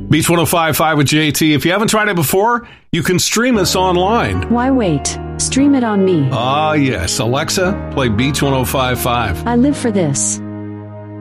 Beach 105.5 with JT. If you haven't tried it before, you can stream us online. Why wait? Stream it on me. Ah, yes. Alexa, play Beach 105.5. I live for this.